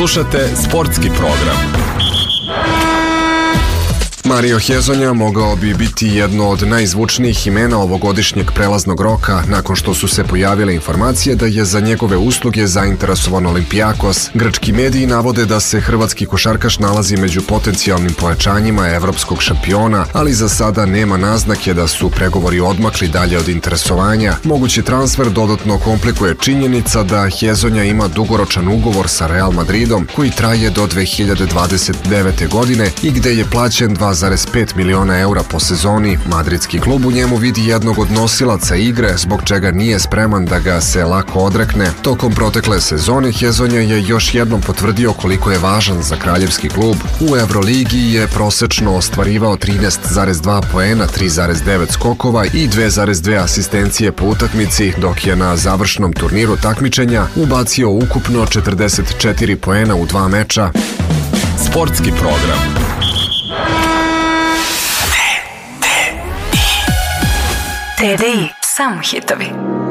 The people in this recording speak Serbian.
Slušate sportski program. Mario Hezonja mogao bi biti jedno od najzvučnijih imena ovogodišnjeg prelaznog roka nakon što su se pojavile informacije da je za njegove usluge zainteresovan Olimpijakos. Grčki mediji navode da se hrvatski košarkaš nalazi među potencijalnim pojačanjima evropskog šampiona, ali za sada nema naznake da su pregovori odmakli dalje od interesovanja. Mogući transfer dodatno komplikuje činjenica da Hezonja ima dugoročan ugovor sa Real Madridom koji traje do 2029. godine i gde je plaćen 2,5 miliona eura po sezoni. Madridski klub u njemu vidi jednog od nosilaca igre, zbog čega nije spreman da ga se lako odrekne. Tokom protekle sezone Hezonja je još jednom potvrdio koliko je važan za kraljevski klub. U Evroligi je prosečno ostvarivao 13,2 poena, 3,9 skokova i 2,2 asistencije po utakmici, dok je na završnom turniru takmičenja ubacio ukupno 44 poena u 2 meča. Sportski program. TDI, samo hitovi.